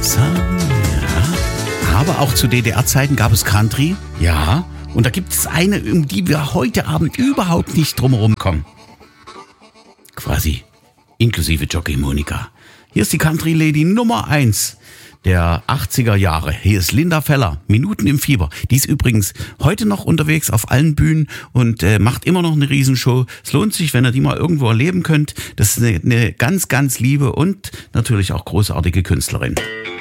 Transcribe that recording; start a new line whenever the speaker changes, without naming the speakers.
So, ja. Aber auch zu DDR-Zeiten gab es Country. Ja. Und da gibt es eine, um die wir heute Abend überhaupt nicht drumherum kommen. Quasi inklusive Jockey Monika. Hier ist die Country Lady Nummer 1 der 80er Jahre. Hier ist Linda Feller, Minuten im Fieber. Die ist übrigens heute noch unterwegs auf allen Bühnen und macht immer noch eine Riesenshow. Es lohnt sich, wenn ihr die mal irgendwo erleben könnt. Das ist eine ganz, ganz liebe und natürlich auch großartige Künstlerin.